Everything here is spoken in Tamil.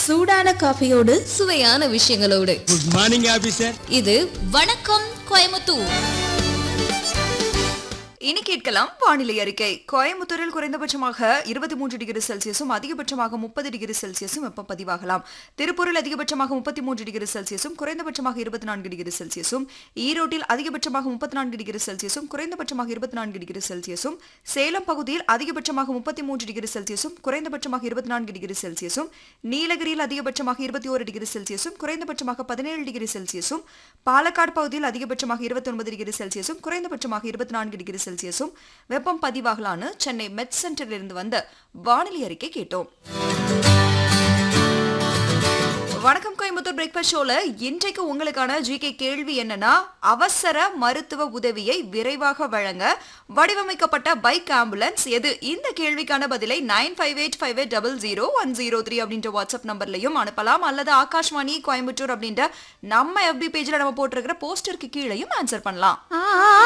சூடான காஃபியோடு சுவையான விஷயங்களோடு. Good morning officer. இது வணக்கம் கோயமுத்தூர். இனி கேட்கலாம் வானிலை அறிக்கை. கோயம்புத்தூரில் குறைந்தபட்சமாக 23 டிகிரி செல்சியஸும் அதிகபட்சமாக 30 டிகிரி செல்சியஸும் வெப்பம் பதிவாகலாம். திருப்பூரில் அதிகபட்சமாக 33 டிகிரி செல்சியஸும் குறைந்தபட்சமாக 24 டிகிரி செல்சியஸும், ஈரோட்டில் அதிகபட்சமாக 34 டிகிரி செல்சியஸும் குறைந்தபட்சமாக 24 டிகிரி செல்சியஸும், சேலம் பகுதியில் அதிகபட்சமாக 33 டிகிரி செல்சியஸும் குறைந்தபட்சமாக 24 டிகிரி செல்சியஸும், நீலகிரியில் அதிகபட்சமாக 21 டிகிரி செல்சியஸும் குறைந்தபட்சமாக 17 டிகிரி செல்சியஸும், பாலக்காடு பகுதியில் அதிகபட்சமாக 29 டிகிரி செல்சியஸும் குறைந்தபட்சமாக 24 டிகிரி செல்சியஸும் வெப்பம் பதிவாகலான்னு சென்னை மெட் சென்டரில் இருந்து வந்த வானிலை அறிக்கை கேட்டோம். வணக்கம் கோயம்புத்தூர் பிரேக்ஃபாஸ்ட் ஷோல இன்றைக்கு உங்களுக்கான ஜிகே கேள்வி என்னன்னா, அவசர மருத்துவ உதவியை விரைவாக வழங்க வடிவமைக்கப்பட்ட பைக் ஆம்புலன்ஸ் எது? இந்த கேள்விக்கான பதிலை 9585800103 அப்படின்ற வாட்ஸ்அப் நம்பர்லையும் அனுப்பலாம், அல்லது ஆகாஷ்வாணி கோயம்புத்தூர் அப்படின்ற நம்ம FB பேஜ்ல நம்ம போட்டிருக்கிற போஸ்டருக்கு கீழையும் ஆன்சர் பண்ணலாம்.